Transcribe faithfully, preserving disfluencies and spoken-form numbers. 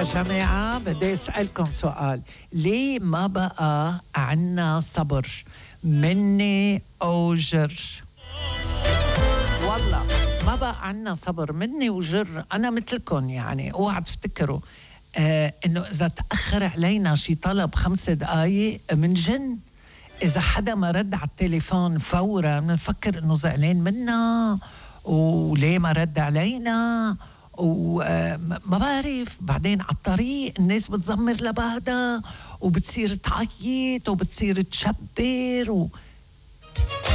جماعة بدي أسألكم سؤال، ليه ما بقى عنا صبر؟ مني أوجر، والله ما بقى عنا صبر مني وجر. أنا مثلكم يعني، اوعى تفتكروا آه إنه إذا تأخر علينا شي طلب خمس دقايق من جن. إذا حدا ما رد على التليفون فورا بنفكر إنه زعلان منا، وليه ما رد علينا، وما بعرف. بعدين على الطريق الناس بتزمر لبعضها وبتصير تعيط وبتصير تشبر و